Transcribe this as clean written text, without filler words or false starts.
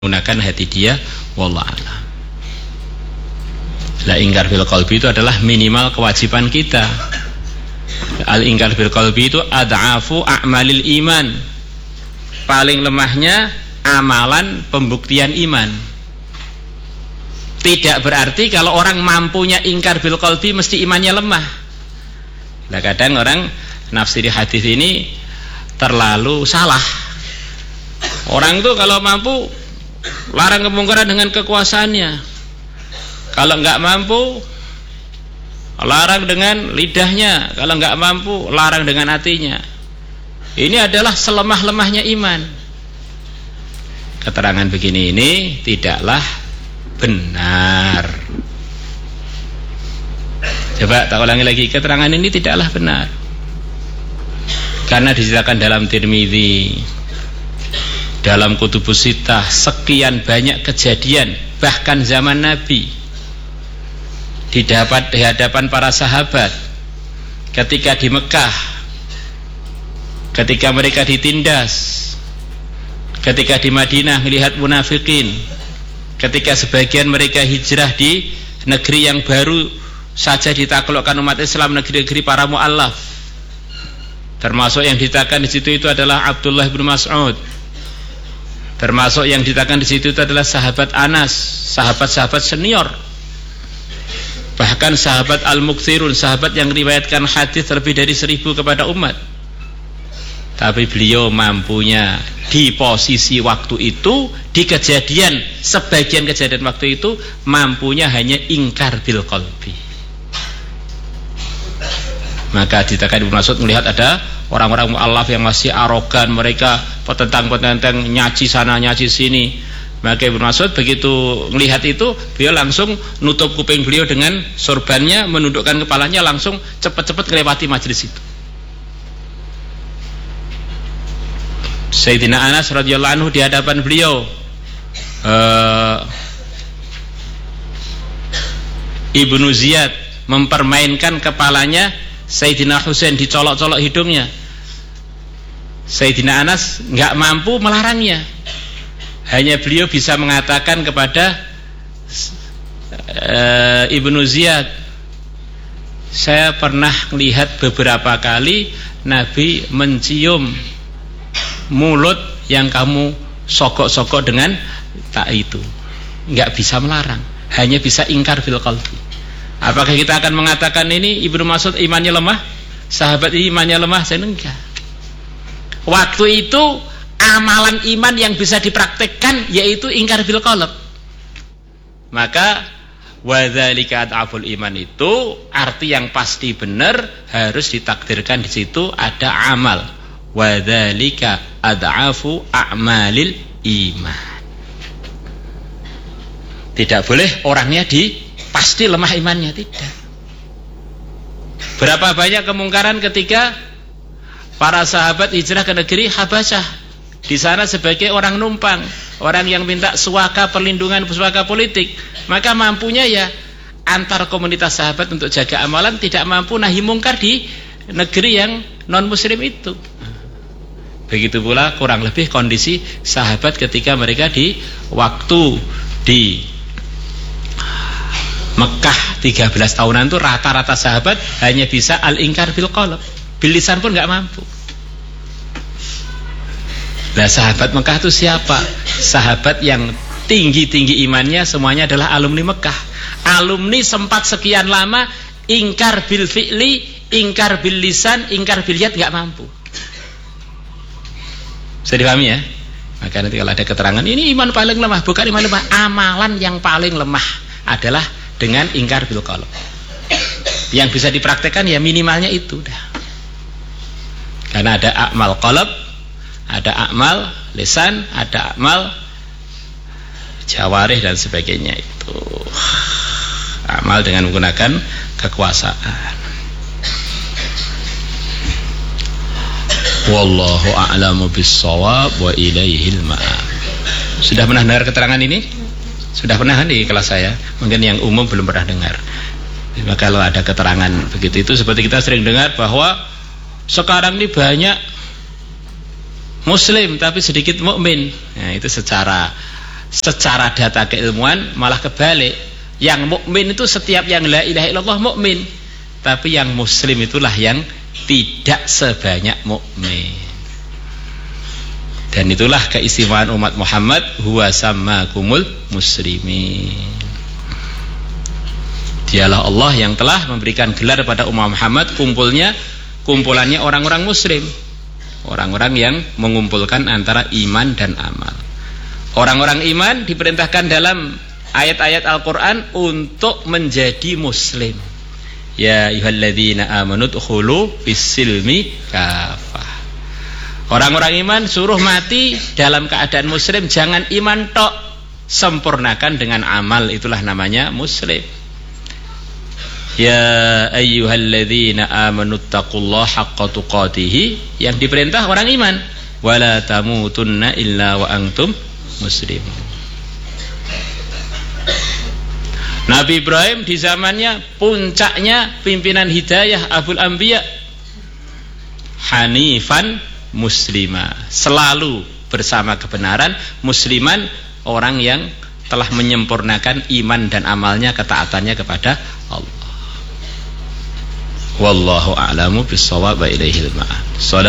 menggunakan hati dia, wallahu a'lam. La ingkar bil qalbi itu adalah minimal kewajiban kita. Al ingkar bil qalbi itu ad'afu a'malil iman, paling lemahnya amalan pembuktian iman. Tidak berarti kalau orang mampunya ingkar bil qalbi mesti imannya lemah. Nah, kadang orang nafsiri hadis ini terlalu salah. Orang itu kalau mampu larang kemungkaran dengan kekuasaannya, kalau nggak mampu larang dengan lidahnya, kalau nggak mampu larang dengan hatinya. Ini adalah selemah-lemahnya iman. Keterangan begini ini tidaklah benar. Coba tak ulangi lagi, keterangan ini tidaklah benar, karena diceritakan dalam Tirmidzi, dalam Kutubus Sittah, sekian banyak kejadian bahkan zaman Nabi di hadapan para sahabat, ketika di Mekah, ketika mereka ditindas, ketika di Madinah melihat munafikin, ketika sebagian mereka hijrah di negeri yang baru saja ditaklukkan umat Islam, negeri-negeri para mu'allaf. Termasuk yang ditakan di situ itu adalah Abdullah bin Mas'ud. Termasuk yang ditakan di situ itu adalah sahabat Anas, sahabat-sahabat senior. Bahkan sahabat Al-Muktsirun, sahabat yang riwayatkan hadis lebih dari 1000 kepada umat. Tapi beliau mampunya di posisi waktu itu, di kejadian, sebagian kejadian waktu itu, mampunya hanya ingkar bil qalbi. Maka ditekan Ibnu Mas'ud melihat ada orang-orang mu'allaf yang masih arogan, mereka petentang-petentang nyaci sana nyaci sini. Maka Ibnu Mas'ud begitu melihat itu, beliau langsung nutup kuping beliau dengan sorbannya, menundukkan kepalanya, langsung cepat-cepat melewati majelis itu. Sayyidina Anas radhiyallahu anhu di hadapan beliau, Ibnu Ziyad mempermainkan kepalanya Sayyidina Husain, dicolok-colok hidungnya. Sayyidina Anas nggak mampu melarangnya, hanya beliau bisa mengatakan kepada Ibnu Ziyad, saya pernah melihat beberapa kali Nabi mencium mulut yang kamu sogok-sogok dengan tak itu. Nggak bisa melarang, hanya bisa ingkar bil qalbi. Apakah kita akan mengatakan ini Ibnu Mas'ud imannya lemah, sahabat ini imannya lemah? Saya enggak. Waktu itu amalan iman yang bisa dipraktekkan yaitu ingkar bil qalb. Maka wadzalika ad'aful iman itu arti yang pasti benar, harus ditakdirkan di situ ada amal. Wadzalika ad'afu a'malil iman. Tidak boleh orangnya pasti lemah imannya, tidak. Berapa banyak kemungkaran ketika para sahabat hijrah ke negeri Habasyah, di sana sebagai orang numpang, orang yang minta suaka perlindungan, suaka politik. Maka mampunya ya antar komunitas sahabat untuk jaga amalan, tidak mampu nahi mungkar di negeri yang non muslim itu. Begitu pula kurang lebih kondisi sahabat ketika mereka di waktu di Mekah 13 tahunan itu rata-rata sahabat hanya bisa al-ingkar bil qalb, bil lisan pun nggak mampu. Nah, sahabat Mekah itu siapa? Sahabat yang tinggi-tinggi imannya semuanya adalah alumni Mekah. Alumni sempat sekian lama ingkar bil fi'li, ingkar bil lisan, ingkar bil yad, nggak mampu. Bisa dipahami ya? Maka nanti kalau ada keterangan ini iman paling lemah, bukan iman lemah, amalan yang paling lemah adalah dengan ingkar bil qalb. Yang bisa dipraktekkan ya minimalnya itu dah. Karena ada amal qalb, ada amal lisan, ada amal jawarih dan sebagainya itu. Amal dengan menggunakan kekuasaan. Wallahu a'lamu bis-shawab wa ilaihil ma'ab. Sudah pernah dengar keterangan ini? Sudah pernah di kelas saya, mungkin yang umum belum pernah dengar. Maka kalau ada keterangan begitu itu seperti kita sering dengar bahwa sekarang ini banyak muslim tapi sedikit mukmin. Nah, itu secara secara data keilmuan malah kebalik. Yang mukmin itu setiap yang la ilaha illallah mukmin, tapi yang muslim itulah yang tidak sebanyak mukmin. Dan itulah keistimewaan umat Muhammad, huwa sammakumul muslimin. Dialah Allah yang telah memberikan gelar pada umat Muhammad, kumpulannya orang-orang muslim, orang-orang yang mengumpulkan antara iman dan amal. Orang-orang iman diperintahkan dalam ayat-ayat Al-Quran untuk menjadi muslim. Ya ayyuhalladzina amanu udkhulu fis-silmi kafah. Orang-orang iman suruh mati dalam keadaan muslim, jangan iman tok, sempurnakan dengan amal, itulah namanya muslim. Ya ayyuhalladzina amanu taqullaha haqqa tuqatih, yang diperintah orang iman, wala tamutunna illa wa antum muslimun. Nabi Ibrahim di zamannya puncaknya pimpinan hidayah Abul Anbiya, hanifan muslimah, selalu bersama kebenaran, musliman, orang yang telah menyempurnakan iman dan amalnya, ketaatannya kepada Allah. Wallahu a'lamu bis-shawab wa ilaihil ma'ab.